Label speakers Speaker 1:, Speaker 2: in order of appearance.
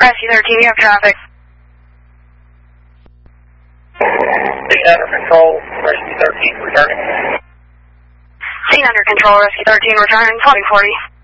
Speaker 1: Rescue 13, you have traffic.
Speaker 2: Scene under control, Rescue 13, returning.
Speaker 1: Scene under control, Rescue 13, returning 2040.